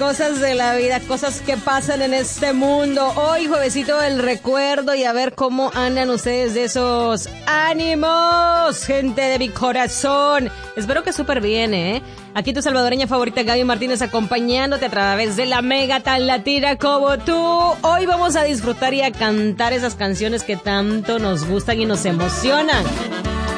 cosas de la vida, cosas que pasan en este mundo. Hoy juevesito del recuerdo y a ver cómo andan ustedes de esos ánimos, gente de mi corazón. Espero que súper bien, ¿eh? Aquí tu salvadoreña favorita Gaby Martínez acompañándote a través de la mega tan latina como tú. Hoy vamos a disfrutar y a cantar esas canciones que tanto nos gustan y nos emocionan.